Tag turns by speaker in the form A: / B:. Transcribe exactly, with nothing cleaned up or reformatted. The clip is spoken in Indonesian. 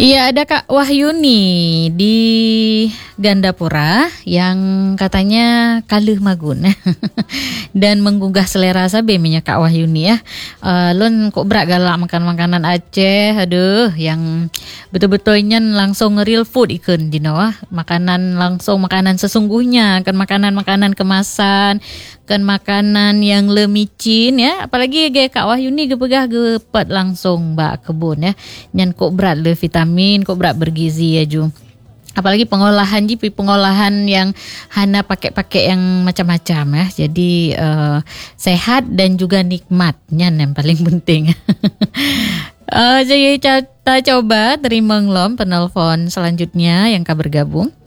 A: Iya, ada Kak Wahyuni di Gandapura yang katanya kaluh magun dan menggugah selera sabe minyak Kak Wahyuni ya. Uh, lun kok berak galak makan makanan Aceh, aduh yang betul-betulnya langsung real food ikan di bawah, makanan langsung makanan sesungguhnya, kan makanan-makanan kemasan, kan makanan yang lemicin ya, apalagi gaya Kak Wahyuni gepegah gepet langsung bak kebun ya. Nyan kok berat le vitamin, kok berat bergizi ya Ju. Apalagi pengolahan jipi pengolahan yang hana pakai-pakai yang macam-macam ya. Jadi uh, sehat dan juga nikmatnya yang paling penting. uh, jadi kita coba terima ngelom penelpon selanjutnya yang kau bergabung.